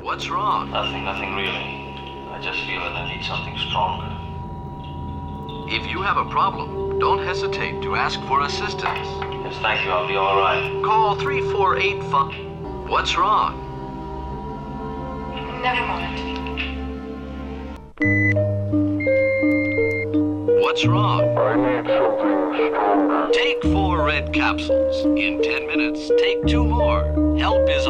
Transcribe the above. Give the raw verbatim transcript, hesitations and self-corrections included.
What's wrong? Nothing, nothing really. I just feel that I need something stronger. If you have a problem, don't hesitate to ask for assistance. Yes, thank you. I'll be all right. Call three four eight five. What's wrong? Never mind. What's wrong? I need something stronger. Take four red capsules. In ten minutes, take two more. Help is